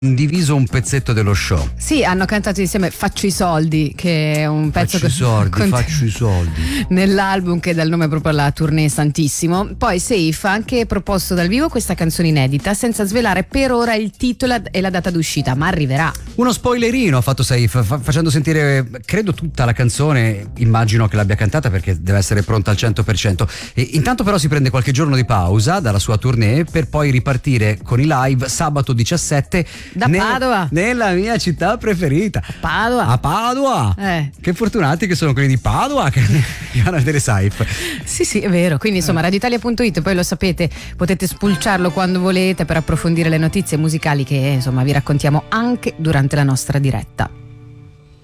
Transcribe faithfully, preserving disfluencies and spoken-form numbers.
condiviso un pezzetto dello show. Sì, hanno cantato insieme Faccio i soldi, che è un pezzo faccio i soldi, con... faccio i soldi nell'album che dà il nome proprio alla tournée Santissimo. Poi Safe ha anche proposto dal vivo questa canzone inedita senza svelare per ora il titolo e la data d'uscita, ma arriverà. Uno spoilerino ha fatto Safe, fa- facendo sentire credo tutta la canzone, immagino che l'abbia cantata perché deve essere pronta al cento per cento. E intanto però si prende qualche giorno di pausa dalla sua tournée per poi ripartire con i live sabato diciassette da ne- Padova, nella mia città preferita, a Padova. A Padova. Eh. Che fortunati che sono quelli di Padova che vanno a vedere Safe. Sì, sì, è vero. Quindi insomma radio italia punto it, poi lo sapete, potete spulciarlo quando volete per approfondire le notizie musicali che insomma vi raccontiamo anche durante la nostra diretta.